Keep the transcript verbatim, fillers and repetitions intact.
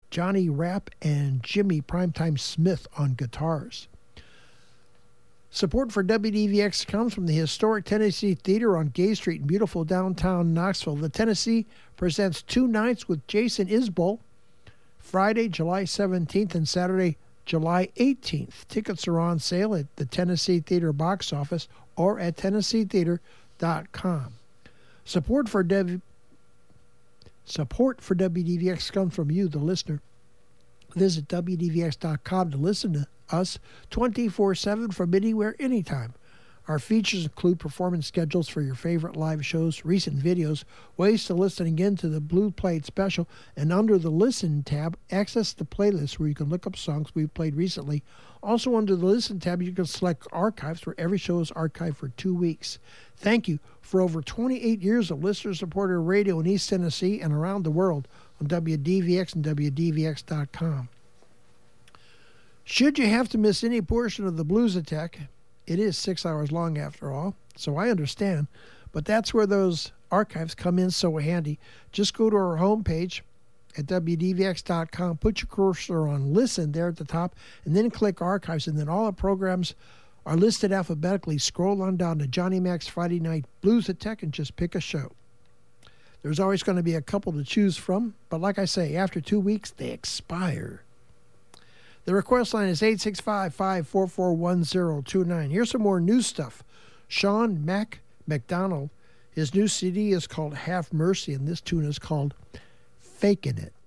Johnny Rapp and Jimmy Primetime Smith on guitars. Support for W D V X comes from the historic Tennessee Theater on Gay Street in beautiful downtown Knoxville. The Tennessee presents two nights with Jason Isbell, Friday, July seventeenth and Saturday, July eighteenth. Tickets are on sale at the Tennessee Theater box office or at tennessee theater dot com. Support for W Support for W D V X comes from you, the listener. Visit W D V X dot com to listen to us twenty-four seven from anywhere, anytime. Our features include performance schedules for your favorite live shows, recent videos, ways to listen again to the Blue Plate special, and under the Listen tab, access the playlist where you can look up songs we've played recently. Also under the Listen tab, you can select archives where every show is archived for two weeks. Thank you for over twenty-eight years of listener-supported radio in East Tennessee and around the world on W D V X and W D V X dot com. Should you have to miss any portion of the Blues Attack, it is six hours long after all, so I understand, but that's where those archives come in so handy. Just go to our homepage at W D V X dot com, put your cursor on Listen there at the top, and then click Archives, and then all the programs are listed alphabetically. Scroll on down to Johnny Mac's Friday Night Blues Attack and just pick a show. There's always going to be a couple to choose from, but like I say, after two weeks, they expire. The request line is eight six five, five four four, one zero two nine. Here's some more new stuff. Sean Mac McDonald, his new C D is called Have Mercy, and this tune is called Fakin' It.